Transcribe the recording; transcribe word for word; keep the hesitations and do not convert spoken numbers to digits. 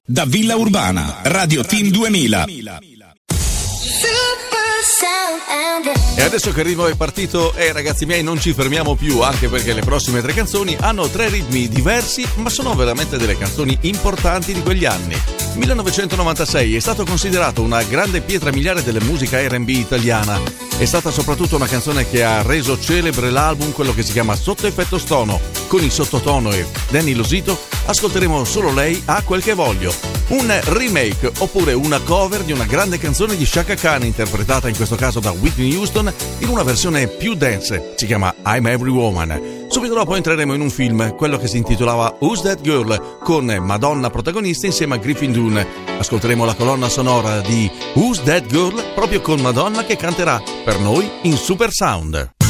Da Villa Urbana, Radio Team duemila. E adesso che il ritmo è partito, eh ragazzi miei, non ci fermiamo più, anche perché le prossime tre canzoni hanno tre ritmi diversi, ma sono veramente delle canzoni importanti di quegli anni. millenovecentonovantasei è stato considerato una grande pietra miliare della musica erre and bi italiana. È stata soprattutto una canzone che ha reso celebre l'album, quello che si chiama Sotto effetto stono. Con il sottotono e Danny Losito ascolteremo Solo lei ha quel che voglio, un remake oppure una cover di una grande canzone di Chaka Khan, interpretata in questo caso da Whitney Houston in una versione più dance, si chiama I'm Every Woman. Subito dopo entreremo in un film, quello che si intitolava Who's That Girl, con Madonna protagonista insieme a Griffin Dunne. Ascolteremo la colonna sonora di Who's That Girl proprio con Madonna che canterà per noi in Super Sound.